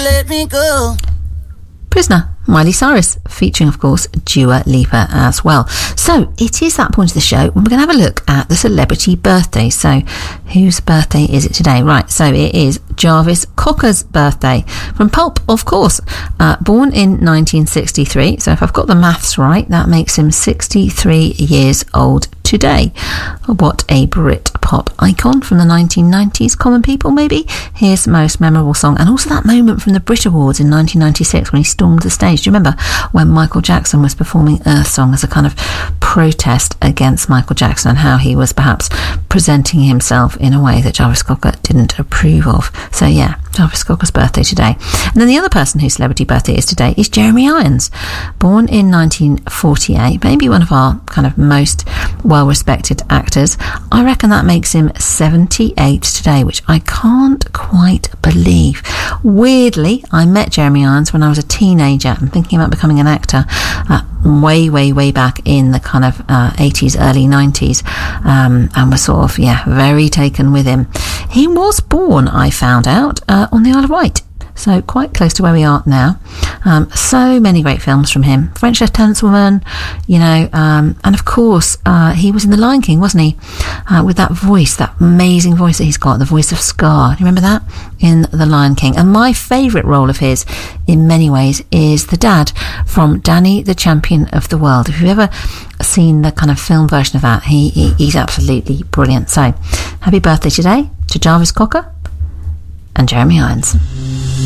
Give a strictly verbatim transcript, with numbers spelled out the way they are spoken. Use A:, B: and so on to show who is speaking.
A: let me go.
B: Prisoner, Miley Cyrus, featuring, of course, Dua Lipa as well. So it is that point of the show when we're going to have a look at the celebrity birthday. So whose birthday is it today? Right, so it is Jarvis Cocker's birthday from Pulp, of course. Uh, born in nineteen sixty-three, so if I've got the maths right, that makes him sixty-three years old today. What a Brit pop icon from the nineteen nineties. Common People, maybe? His most memorable song, and also that moment from the Brit Awards in nineteen ninety-six when he stormed the stage. Do you remember when Michael Jackson was performing Earth Song as a kind of protest against Michael Jackson and how he was perhaps presenting himself in a way that Jarvis Cocker didn't approve of? So yeah, Jarvis Cocker's birthday today. And then the other person whose celebrity birthday is today is Jeremy Irons, born in nineteen forty-eight, maybe one of our kind of most well-respected actors. I reckon that makes him seventy-eight today, which I can't quite believe. Weirdly, I met Jeremy Irons when I was a teenager and thinking about becoming an actor uh, way, way, way back in the kind of uh, eighties, early nineties, um, and was sort of, yeah, very taken with him. He was born, I found out, uh, on the Isle of Wight. So quite close to where we are now. Um, so many great films from him. French Lieutenant's Woman, you know, um, and of course uh, he was in The Lion King, wasn't he? Uh, with that voice, that amazing voice that he's got, the voice of Scar. Do you remember that? In The Lion King. And my favourite role of his, in many ways, is the dad from Danny the Champion of the World. If you've ever seen the kind of film version of that, he, he he's absolutely brilliant. So happy birthday today to Jarvis Cocker and Jeremy Irons.